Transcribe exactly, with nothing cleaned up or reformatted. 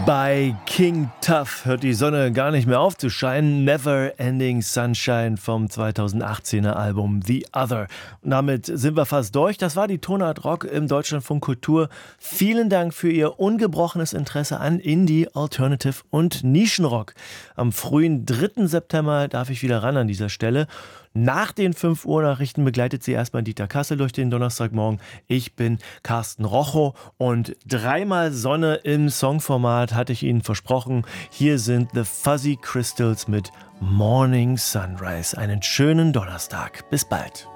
Bei King Tuff hört die Sonne gar nicht mehr auf zu scheinen. Never Ending Sunshine vom zweitausendachtzehner Album The Other. Und damit sind wir fast durch. Das war die Tonart Rock im Deutschlandfunk Kultur. Vielen Dank für Ihr ungebrochenes Interesse an Indie, Alternative und Nischenrock. Am frühen dritten September darf ich wieder ran an dieser Stelle. Nach den fünf Uhr Nachrichten begleitet Sie erstmal Dieter Kassel durch den Donnerstagmorgen. Ich bin Carsten Rochow und dreimal Sonne im Songformat hatte ich Ihnen versprochen. Hier sind The Fuzzy Crystals mit Morning Sunrise. Einen schönen Donnerstag. Bis bald.